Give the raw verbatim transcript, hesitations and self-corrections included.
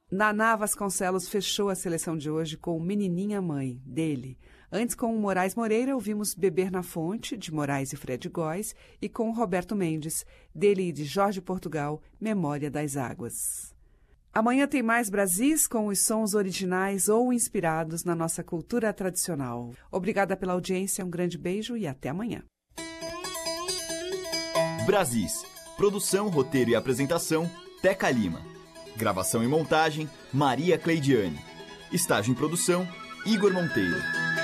Naná Vasconcelos fechou a seleção de hoje com Menininha Mãe, dele. Antes, com o Moraes Moreira, ouvimos Beber na Fonte, de Moraes e Fred Góes, e com Roberto Mendes, dele e de Jorge Portugal, Memória das Águas. Amanhã tem mais Brasis com os sons originais ou inspirados na nossa cultura tradicional. Obrigada pela audiência, um grande beijo e até amanhã. Brasis. Produção, roteiro e apresentação, Teca Lima. Gravação e montagem, Maria Cleidiane. Estágio em produção, Igor Monteiro.